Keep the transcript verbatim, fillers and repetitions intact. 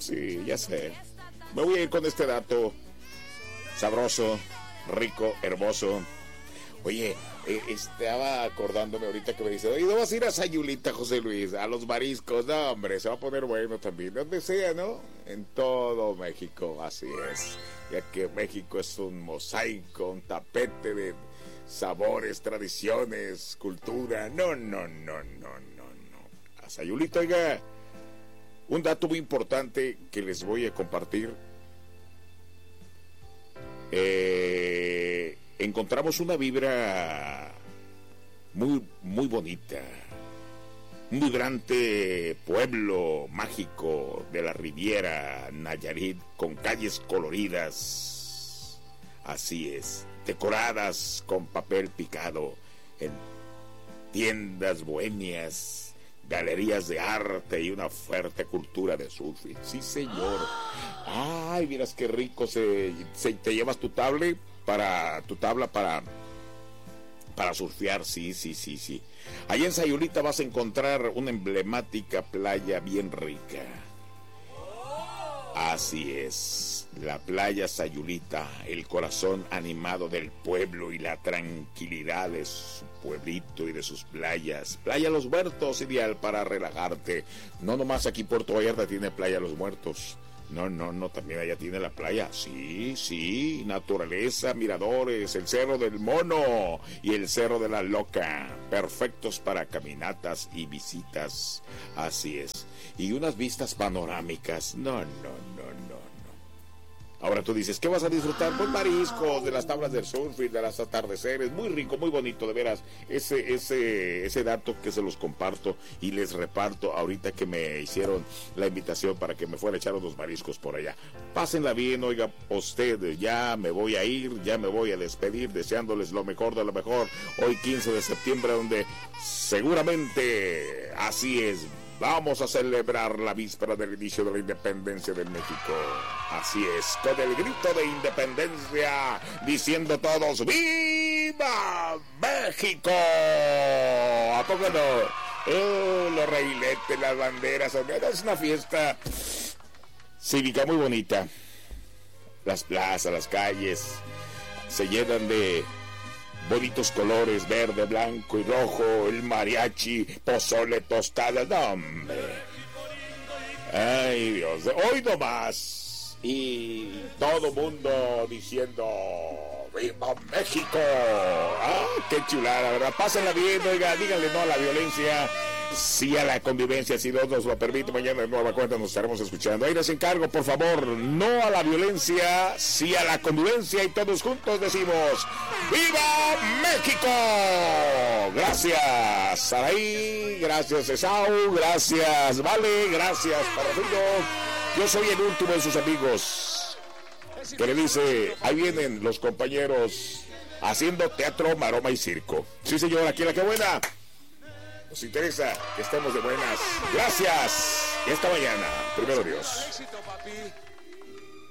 sí, ya sé. Me voy a ir con este dato sabroso, rico, hermoso. Oye, eh, estaba acordándome ahorita que me dice, oye, ¿no vas a ir a Sayulita, José Luis? A los mariscos. No, hombre, se va a poner bueno también. Donde sea, ¿no? En todo México, así es. Ya que México es un mosaico, un tapete de sabores, tradiciones, cultura. No, no, no, no, no, no. A Sayulita, oiga, un dato muy importante que les voy a compartir. Eh... Encontramos una vibra muy, muy bonita. Un vibrante pueblo mágico de la Riviera Nayarit con calles coloridas. Así es, decoradas con papel picado, en tiendas bohemias, galerías de arte y una fuerte cultura de surfing. Sí, señor. Ay, miras qué rico se, se te llevas tu tablet. Para tu tabla para para surfear, sí, sí, sí, sí. Allá en Sayulita vas a encontrar una emblemática playa bien rica. Así es, la playa Sayulita, el corazón animado del pueblo y la tranquilidad de su pueblito y de sus playas. Playa Los Muertos, ideal para relajarte. No nomás aquí Puerto Vallarta tiene Playa Los Muertos. No, no, no, también allá tiene la playa. Sí, sí, naturaleza, miradores, el Cerro del Mono y el Cerro de la Loca. Perfectos para caminatas y visitas. Así es. Y unas vistas panorámicas. No, no, no, no, no. Ahora tú dices, ¿qué vas a disfrutar? Pues mariscos, de las tablas del surf y de las atardeceres. Muy rico, muy bonito, de veras. Ese, ese, ese dato que se los comparto y les reparto ahorita que me hicieron la invitación para que me fuera a echar unos mariscos por allá. Pásenla bien, oiga, usted, ya me voy a ir, ya me voy a despedir, deseándoles lo mejor de lo mejor. Hoy quince de septiembre, donde seguramente, así es, vamos a celebrar la víspera del inicio de la independencia de México. Así es, con el grito de independencia, diciendo todos, ¡Viva México! ¿A poco no? Oh, los reiletes, las banderas, es una fiesta cívica muy bonita. Las plazas, las calles se llenan de bonitos colores, verde, blanco y rojo, el mariachi, pozole, tostadas, no, hombre. Ay, Dios, hoy no más. Y todo mundo diciendo, ¡Viva México! ¡Ah, qué chulada, verdad! Pásenla bien, oiga, díganle no a la violencia, sí a la convivencia, si Dios nos lo permite. Mañana de nueva cuenta nos estaremos escuchando. Ahí les encargo, por favor, no a la violencia, sí a la convivencia, y todos juntos decimos ¡Viva México! Gracias, Saraí, gracias, Esau, gracias, Vale, gracias, Parafillo. Yo soy el último de sus amigos que le dice, ahí vienen los compañeros haciendo teatro, maroma y circo. Sí, señor, aquí en La Que Buena. Nos interesa que estemos de buenas. Gracias. Y hasta mañana. Primero Dios.